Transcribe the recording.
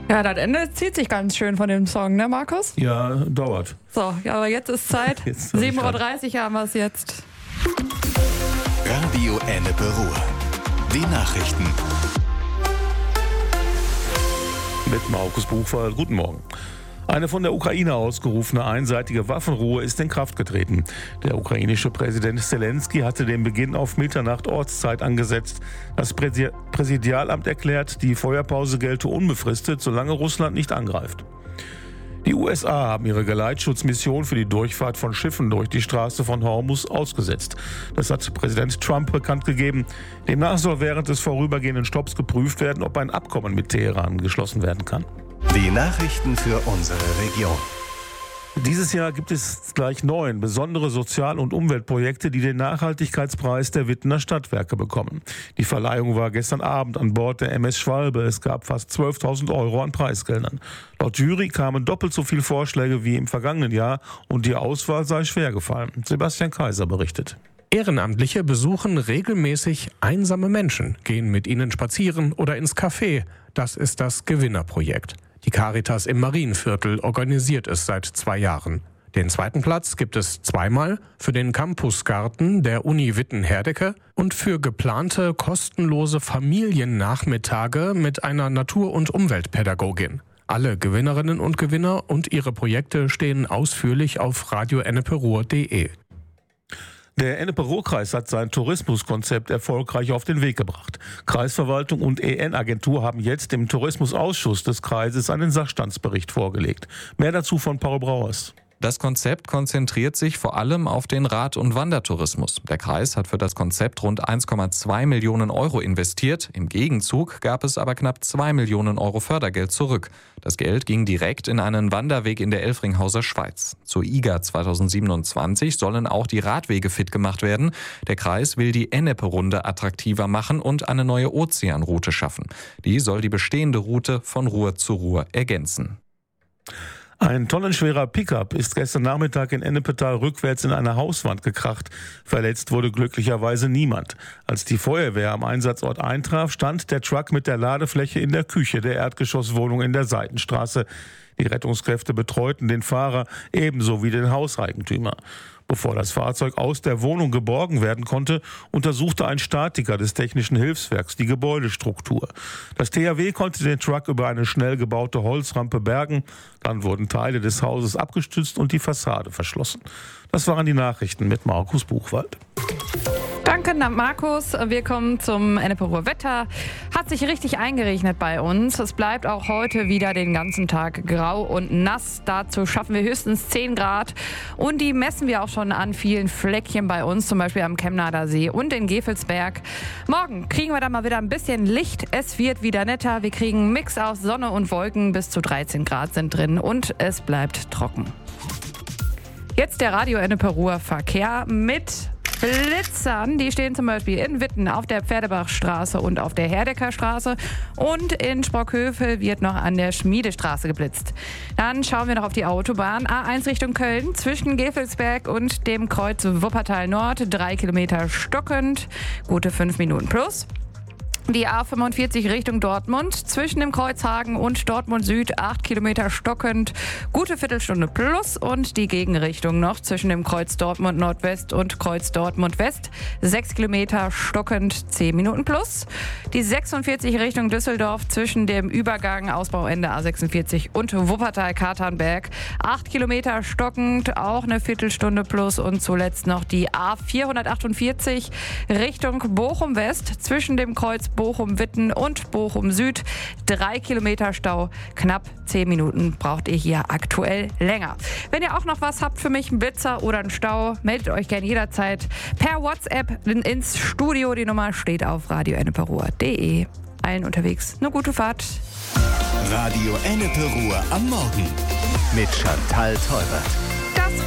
Ja, das Ende zieht sich ganz schön von dem Song, ne Markus? Ja, dauert. So, ja, aber jetzt ist Zeit. 7.30 Uhr haben wir es jetzt. Radio Ennepe Ruhr. Die Nachrichten. Mit Markus Buchwald. Guten Morgen. Eine von der Ukraine ausgerufene einseitige Waffenruhe ist in Kraft getreten. Der ukrainische Präsident Zelensky hatte den Beginn auf Mitternacht Ortszeit angesetzt. Das Präsidialamt erklärt, die Feuerpause gelte unbefristet, solange Russland nicht angreift. Die USA haben ihre Geleitschutzmission für die Durchfahrt von Schiffen durch die Straße von Hormuz ausgesetzt. Das hat Präsident Trump bekannt gegeben. Demnach soll während des vorübergehenden Stopps geprüft werden, ob ein Abkommen mit Teheran geschlossen werden kann. Die Nachrichten für unsere Region. Dieses Jahr gibt es gleich 9 besondere Sozial- und Umweltprojekte, die den Nachhaltigkeitspreis der Wittener Stadtwerke bekommen. Die Verleihung war gestern Abend an Bord der MS Schwalbe. Es gab fast 12.000 Euro an Preisgeldern. Laut Jury kamen doppelt so viele Vorschläge wie im vergangenen Jahr und die Auswahl sei schwer gefallen. Sebastian Kaiser berichtet. Ehrenamtliche besuchen regelmäßig einsame Menschen, gehen mit ihnen spazieren oder ins Café. Das ist das Gewinnerprojekt. Die Caritas im Marienviertel organisiert es seit 2 Jahren. Den zweiten Platz gibt es zweimal für den Campusgarten der Uni Witten-Herdecke und für geplante kostenlose Familiennachmittage mit einer Natur- und Umweltpädagogin. Alle Gewinnerinnen und Gewinner und ihre Projekte stehen ausführlich auf radioenneperuhr.de. Der Ennepe-Ruhr-Kreis hat sein Tourismuskonzept erfolgreich auf den Weg gebracht. Kreisverwaltung und EN-Agentur haben jetzt im Tourismusausschuss des Kreises einen Sachstandsbericht vorgelegt. Mehr dazu von Paul Brauers. Das Konzept konzentriert sich vor allem auf den Rad- und Wandertourismus. Der Kreis hat für das Konzept rund 1,2 Millionen Euro investiert. Im Gegenzug gab es aber knapp 2 Millionen Euro Fördergeld zurück. Das Geld ging direkt in einen Wanderweg in der Elfringhauser Schweiz. Zur IGA 2027 sollen auch die Radwege fit gemacht werden. Der Kreis will die Ennepe-Runde attraktiver machen und eine neue Ozeanroute schaffen. Die soll die bestehende Route von Ruhr zu Ruhr ergänzen. Ein tonnenschwerer Pickup ist gestern Nachmittag in Ennepetal rückwärts in eine Hauswand gekracht. Verletzt wurde glücklicherweise niemand. Als die Feuerwehr am Einsatzort eintraf, stand der Truck mit der Ladefläche in der Küche der Erdgeschosswohnung in der Seitenstraße. Die Rettungskräfte betreuten den Fahrer ebenso wie den Hauseigentümer. Bevor das Fahrzeug aus der Wohnung geborgen werden konnte, untersuchte ein Statiker des Technischen Hilfswerks die Gebäudestruktur. Das THW konnte den Truck über eine schnell gebaute Holzrampe bergen. Dann wurden Teile des Hauses abgestützt und die Fassade verschlossen. Das waren die Nachrichten mit Markus Buchwald. Danke, Markus. Wir kommen zum Ennepe-Ruhr Wetter. Hat sich richtig eingeregnet bei uns. Es bleibt auch heute wieder den ganzen Tag grau und nass. Dazu schaffen wir höchstens 10 Grad. Und die messen wir auch schon an vielen Fleckchen bei uns, zum Beispiel am Chemnader See und in Gevelsberg. Morgen kriegen wir dann mal wieder ein bisschen Licht. Es wird wieder netter. Wir kriegen einen Mix aus Sonne und Wolken. Bis zu 13 Grad sind drin und es bleibt trocken. Jetzt der Radio Ennepe-Ruhr Verkehr mit Blitzern. Die stehen zum Beispiel in Witten auf der Pferdebachstraße und auf der Herdecker Straße. Und in Sprockhövel wird noch an der Schmiedestraße geblitzt. Dann schauen wir noch auf die Autobahn. A1 Richtung Köln zwischen Gevelsberg und dem Kreuz Wuppertal Nord. 3 Kilometer stockend. Gute 5 Minuten plus. Die A45 Richtung Dortmund zwischen dem Kreuzhagen und Dortmund Süd 8 Kilometer stockend, gute Viertelstunde plus und die Gegenrichtung noch zwischen dem Kreuz Dortmund Nordwest und Kreuz Dortmund West 6 Kilometer stockend 10 Minuten plus. Die 46 Richtung Düsseldorf zwischen dem Übergang Ausbauende A46 und Wuppertal-Katernberg 8 Kilometer stockend, auch eine Viertelstunde plus und zuletzt noch die A448 Richtung Bochum West zwischen dem Kreuz Bochum-Witten und Bochum-Süd. 3 Kilometer Stau, knapp 10 Minuten braucht ihr hier aktuell länger. Wenn ihr auch noch was habt für mich, einen Blitzer oder einen Stau, meldet euch gerne jederzeit per WhatsApp ins Studio. Die Nummer steht auf radioenneperuhr.de. Allen unterwegs eine gute Fahrt. Radio Ennepe Ruhr am Morgen mit Chantal Teubert.